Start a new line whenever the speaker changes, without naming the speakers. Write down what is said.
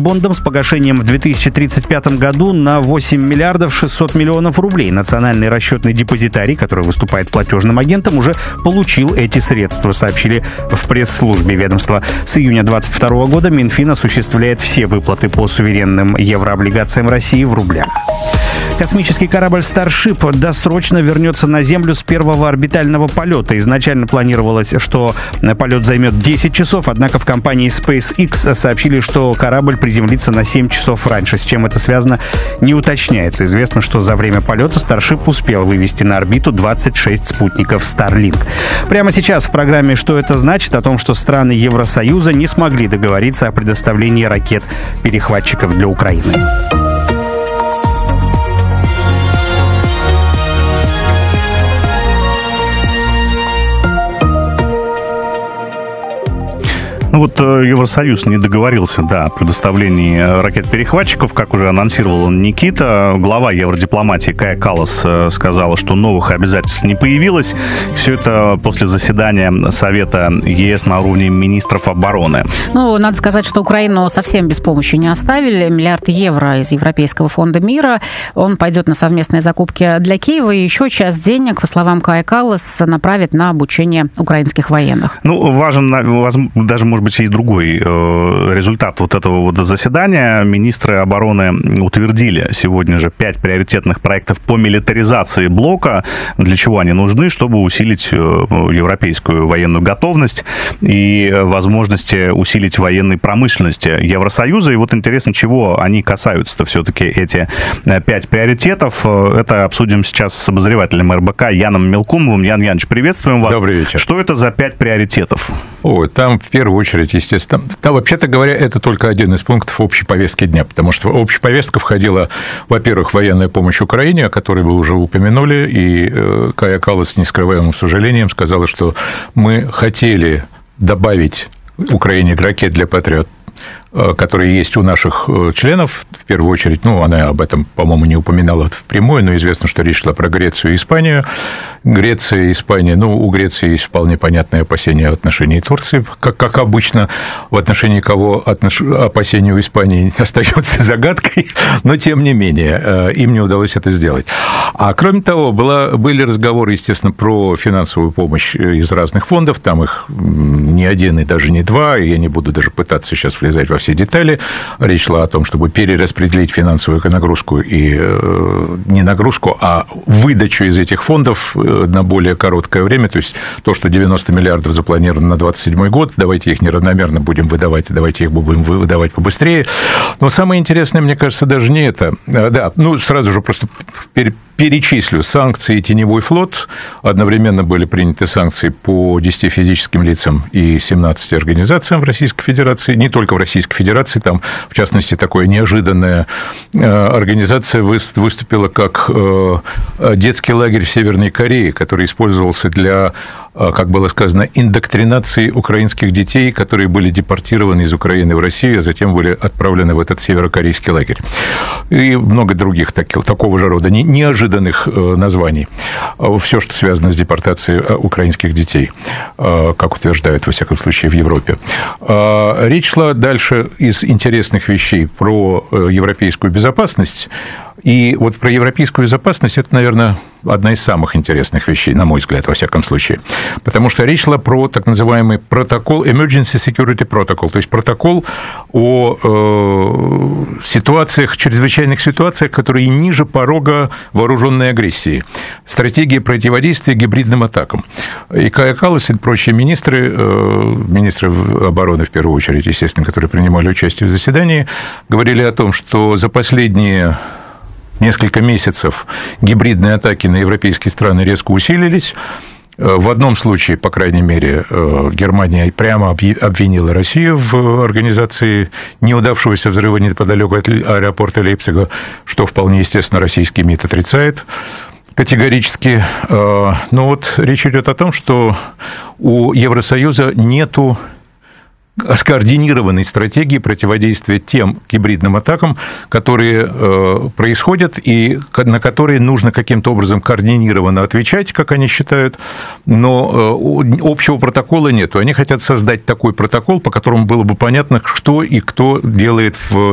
евробондам с погашением в 2035 году на 8 миллиардов 600 миллионов рублей. Национальный расчетный депозитарий, который выступает платежным агентом, уже получил эти средства, сообщили в пресс-службе ведомства. С июня 2022 года Минфин осуществляет все выплаты по суверенным еврооблигациям России в рублях. Космический корабль Starship досрочно вернется на Землю с первого орбитального полета. Изначально планировалось, что полет займет 10 часов, однако в компании SpaceX сообщили, что корабль приземлится на 7 часов раньше. С чем это связано, не уточняется. Известно, что за время полета Starship успел вывести на орбиту 26 спутников Starlink. Прямо сейчас в программе «Что это значит?» о том, что страны Евросоюза не смогли договориться о предоставлении ракет-перехватчиков для Украины.
Ну вот Евросоюз не договорился, о предоставлении ракет-перехватчиков, как уже анонсировал Никита. Глава евродипломатии Кая Каллас сказала, что новых обязательств не появилось. Все это после заседания Совета ЕС на уровне министров обороны.
Ну, надо сказать, что Украину совсем без помощи не оставили. 1 миллиард евро из Европейского фонда мира. Он пойдет на совместные закупки для Киева. И еще часть денег, по словам Кая Каллас, направит на обучение украинских военных.
Ну, важен даже, может быть, и другой результат вот этого вот заседания. Министры обороны утвердили сегодня же 5 приоритетных проектов по милитаризации блока. Для чего они нужны? Чтобы усилить европейскую военную готовность и возможности усилить военной промышленности Евросоюза. И вот интересно, чего они касаются-то все-таки, эти 5 приоритетов. Это обсудим сейчас с обозревателем РБК Яном Мелкумовым. Ян Яныч, приветствуем вас.
Добрый вечер.
Что это за 5 приоритетов?
Там в первую очередь, естественно, вообще-то говоря, это только один из пунктов общей повестки дня, потому что в общую повестку входила, во-первых, военная помощь Украине, о которой вы уже упомянули, и Кая Каллас с нескрываемым сожалением сказала, что мы хотели добавить Украине ракет для «Патриот», которые есть у наших членов, в первую очередь, она об этом, по-моему, не упоминала впрямую, но известно, что речь шла про Грецию и Испанию. Греция и Испания, у Греции есть вполне понятные опасения в отношении Турции, как обычно, в отношении кого опасения у Испании остается загадкой, но тем не менее, им не удалось это сделать. А кроме того, были разговоры, естественно, про финансовую помощь из разных фондов, там их не один и даже не два, и я не буду даже пытаться сейчас влезать во все детали. Речь шла о том, чтобы перераспределить финансовую нагрузку и не нагрузку, а выдачу из этих фондов на более короткое время. То есть то, что 90 миллиардов запланировано на 2027 год, давайте их неравномерно будем выдавать, давайте их будем выдавать побыстрее. Но самое интересное, мне кажется, даже не это. Сразу же просто перечислю. Санкции «Теневой флот». Одновременно были приняты санкции по 10 физическим лицам и 17 организациям в Российской Федерации. Не только в Российской Федерации, там, в частности, такая неожиданная организация выступила как детский лагерь в Северной Корее, который использовался для, как было сказано, индоктринации украинских детей, которые были депортированы из Украины в Россию, а затем были отправлены в этот северокорейский лагерь. И много других такого же рода неожиданных названий. Все, что связано с депортацией украинских детей, как утверждают, во всяком случае, в Европе. Речь шла дальше из интересных вещей про европейскую безопасность. И вот про европейскую безопасность это, наверное, одна из самых интересных вещей, на мой взгляд, во всяком случае. Потому что речь шла про так называемый протокол, Emergency Security Protocol, то есть протокол о ситуациях, чрезвычайных ситуациях, которые ниже порога вооруженной агрессии. Стратегия противодействия гибридным атакам. И Кая Каллас и прочие министры обороны, в первую очередь, естественно, которые принимали участие в заседании, говорили о том, что за последние несколько месяцев гибридные атаки на европейские страны резко усилились. В одном случае, по крайней мере, Германия прямо обвинила Россию в организации неудавшегося взрыва неподалеку от аэропорта Лейпцига, что вполне естественно российский МИД отрицает категорически. Но вот речь идет о том, что у Евросоюза нету скоординированной стратегии противодействия тем гибридным атакам, которые происходят и на которые нужно каким-то образом координированно отвечать, как они считают, но общего протокола нету. Они хотят создать такой протокол, по которому было бы понятно, что и кто делает в